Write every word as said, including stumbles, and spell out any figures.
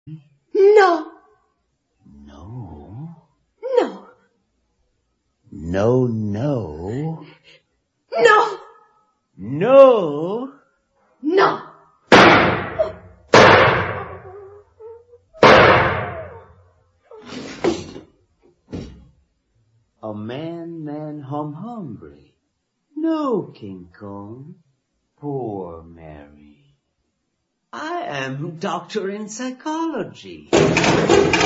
No. No. No. No, no. No. No. No. A man, man, hum, hungry. No, King Kong. Poor Mary. I am doctor in psychology.